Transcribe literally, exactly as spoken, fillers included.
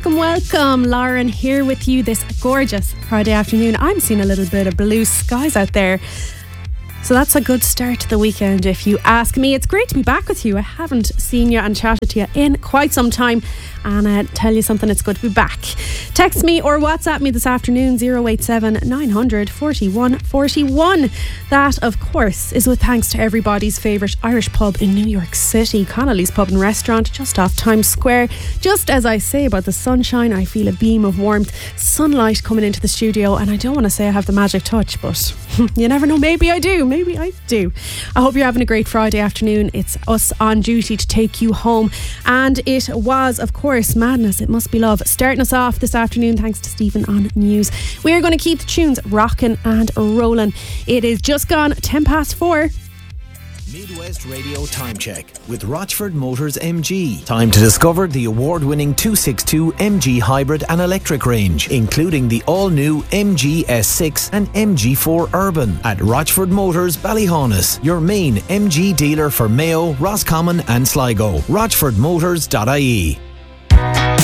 Welcome, welcome. Lauren here with you this gorgeous Friday afternoon. I'm seeing a little bit of blue skies out there. So that's a good start to the weekend if you ask me. It's great to be back with you. I haven't seen you and chatted to you in quite some time. And I tell you something, it's good to be back. Text me or WhatsApp me this afternoon, zero eight seven nine hundred forty-one forty-one. That, of course, is with thanks to everybody's favourite Irish pub in New York City, Connolly's Pub and Restaurant, just off Times Square. Just as I say about the sunshine, I feel a beam of warmth, sunlight coming into the studio, and I don't want to say I have the magic touch, but you never know, maybe I do, maybe I do. I hope you're having a great Friday afternoon. It's us on duty to take you home, and it was, of course, madness, it must be love, starting us off this afternoon thanks to Stephen on News. We're going to keep the tunes rocking and rolling. It is just gone ten past four. Midwest Radio Time Check with Rochford Motors M G. Time to discover the award-winning two sixty-two M G hybrid and electric range, including the all-new M G S six and M G four Urban at Rochford Motors Ballyhaunis, your main M G dealer for Mayo, Roscommon and Sligo. rochford motors dot I E.